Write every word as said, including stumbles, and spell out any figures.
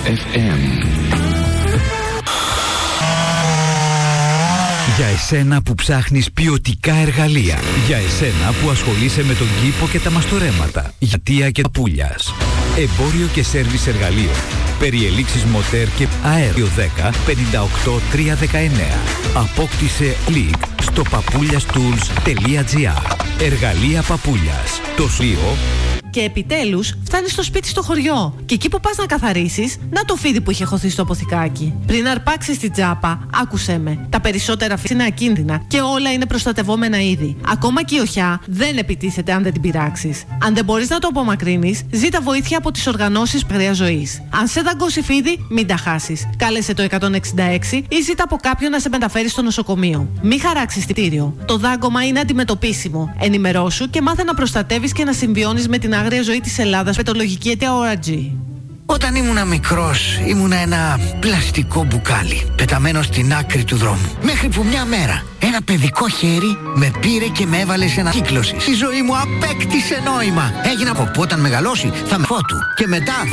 εφ εμ. Για εσένα που ψάχνεις ποιοτικά εργαλεία. Για εσένα που ασχολείσαι με τον κήπο και τα μαστορέματα. Για Τία και Παπούλιας. Εμπόριο και σέρβις εργαλείων. Περιελήξεις μοτέρ και αέριο δέκα πενήντα οκτώ τριακόσια δεκαεννέα. Απόκτησε link στο παπούλιας τουλς τελεία τζι άρ. Εργαλεία Παπούλιας. Το σλίο. Και επιτέλους φτάνεις στο σπίτι στο χωριό. Και εκεί που πας να καθαρίσεις, να το φίδι που είχε χωθεί στο αποθηκάκι. Πριν αρπάξεις την τζάπα, άκουσέ με. Τα περισσότερα φίδια είναι ακίνδυνα και όλα είναι προστατευόμενα είδη. Ακόμα και η οχιά δεν επιτίθεται αν δεν την πειράξεις. Αν δεν μπορείς να το απομακρύνεις, ζήτα βοήθεια από τις οργανώσεις Αγρίας Ζωής. Αν σε δαγκώσει φίδι, μην τα χάσεις. Κάλεσε το εκατόν εξήντα έξι ή ζήτα από κάποιον να σε μεταφέρει στο νοσοκομείο. Μην χαράξεις κτίριο. Το δάγκωμα είναι αντιμετωπίσιμο. Ενημερώσου και μάθε να προστατεύεις και να συμβιώνεις με την Αγρία Ζωή της Ελλάδας, πετολογική αιτία ο αρ τζι. Όταν ήμουνα μικρός, ήμουνα ένα πλαστικό μπουκάλι πεταμένο στην άκρη του δρόμου. Μέχρι που μια μέρα ένα παιδικό χέρι με πήρε και με έβαλε σε ανακύκλωση. Η ζωή μου απέκτησε νόημα. Έγινα από που όταν μεγαλώσει θα με φώτου. Και μετά